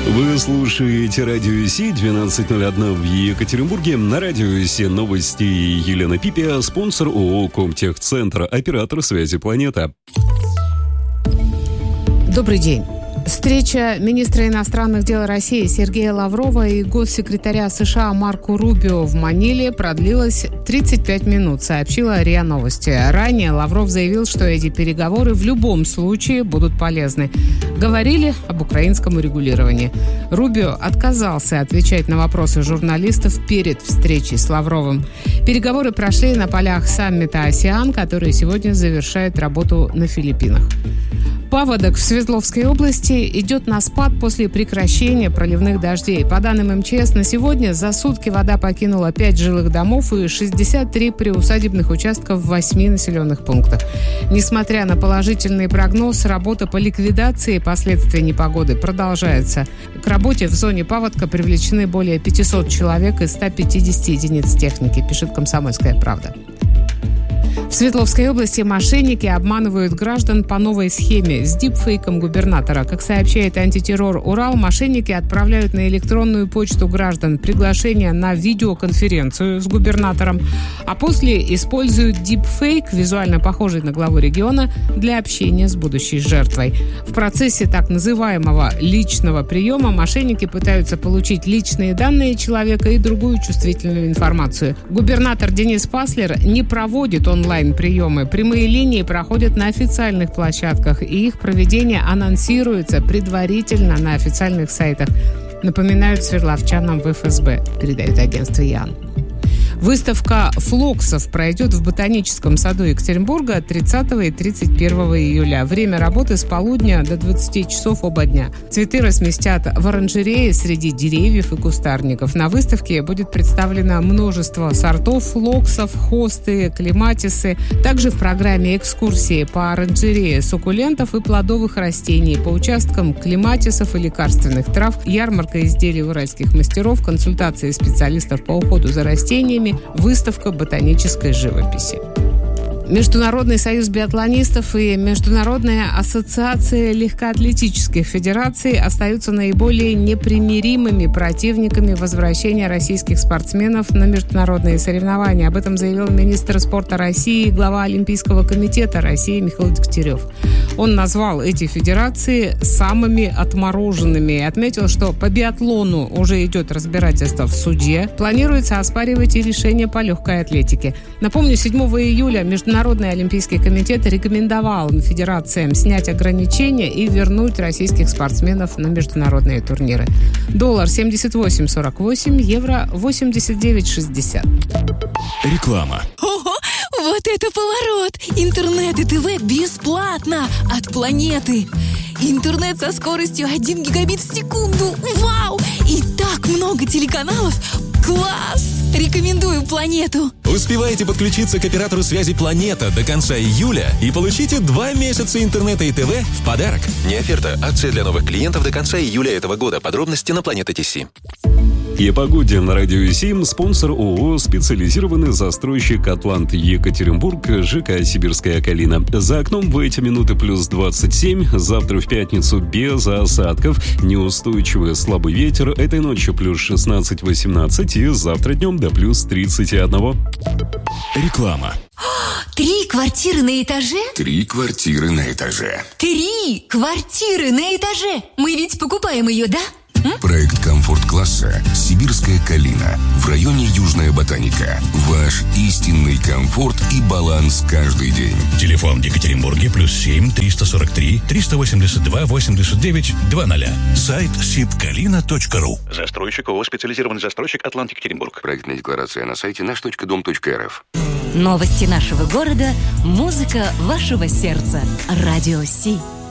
Вы слушаете Радио Си, 12:01 в Екатеринбурге. На Радио Си новости Елена Пипия, спонсор ООО «Комтехцентр», оператор связи «Планета». Добрый день. Встреча министра иностранных дел России Сергея Лаврова и госсекретаря США Марко Рубио в Маниле продлилась 35 минут, сообщила РИА Новости. Ранее Лавров заявил, что эти переговоры в любом случае будут полезны. Говорили об украинском урегулировании. Рубио отказался отвечать на вопросы журналистов перед встречей с Лавровым. Переговоры прошли на полях саммита «АСЕАН», который сегодня завершает работу на Филиппинах. Паводок в Свердловской области идет на спад после прекращения проливных дождей. По данным МЧС, на сегодня за сутки вода покинула 5 жилых домов и 63 приусадебных участков в 8 населенных пунктах. Несмотря на положительный прогноз, работа по ликвидации последствий непогоды продолжается. К работе в зоне паводка привлечены более 500 человек и 150 единиц техники, пишет «Комсомольская правда». В Свердловской области мошенники обманывают граждан по новой схеме с дипфейком губернатора. Как сообщает антитеррор «Урал», мошенники отправляют на электронную почту граждан приглашение на видеоконференцию с губернатором, а после используют дипфейк, визуально похожий на главу региона, для общения с будущей жертвой. В процессе так называемого личного приема мошенники пытаются получить личные данные человека и другую чувствительную информацию. Губернатор Денис Паслер не проводит онлайн-приемы. Прямые линии проходят на официальных площадках, и их проведение анонсируется предварительно на официальных сайтах, напоминают свердловчанам в ФСБ, передает агентство ЯН. Выставка флоксов пройдет в Ботаническом саду Екатеринбурга 30 и 31 июля. Время работы с полудня до 20 часов оба дня. Цветы разместят в оранжерее среди деревьев и кустарников. На выставке будет представлено множество сортов флоксов, хосты, клематисы. Также в программе экскурсии по оранжерее суккулентов и плодовых растений, по участкам клематисов и лекарственных трав, ярмарка изделий уральских мастеров, консультации специалистов по уходу за растениями, выставка ботанической живописи. Международный союз биатлонистов и Международная ассоциация легкоатлетических федераций остаются наиболее непримиримыми противниками возвращения российских спортсменов на международные соревнования. Об этом заявил министр спорта России и глава Олимпийского комитета России Михаил Дегтярев. Он назвал эти федерации самыми отмороженными и отметил, что по биатлону уже идет разбирательство в суде. Планируется оспаривать и решение по легкой атлетике. Напомню, 7 июля Международный Олимпийский комитет рекомендовал федерациям снять ограничения и вернуть российских спортсменов на международные турниры. Доллар 78.48, евро 89.60. Реклама. Ого, вот это поворот! Интернет и ТВ бесплатно от Планеты. Интернет со скоростью 1 гигабит в секунду. Вау! И так много телеканалов. Класс! Рекомендую Планету. Успевайте подключиться к оператору связи «Планета» до конца июля и получите 2 месяца интернета и ТВ в подарок. Не оферта, акция для новых клиентов до конца июля этого года. Подробности на Планета.ТС. И о погоде на Радио Си. Спонсор ООО «Специализированный застройщик Атлант Екатеринбург», ЖК «Сибирская Калина». За окном в эти минуты плюс 27. Завтра в пятницу без осадков. Неустойчивый слабый ветер. Этой ночью плюс 16-18. И завтра днем до плюс 31. Реклама. 3 квартиры на этаже? 3 квартиры на этаже. 3 квартиры на этаже! Мы ведь покупаем ее, да? Проект комфорт-класса «Сибирская Калина» в районе Южная Ботаника. Ваш истинный комфорт и баланс каждый день. Телефон в Екатеринбурге +7 343 382 89 00. Сайт sibkalina.ru. Застройщик ООО «Специализированный застройщик Атлант Екатеринбург». Проектная декларация на сайте наш.дом.рф. Новости нашего города, музыка вашего сердца. Радио Си.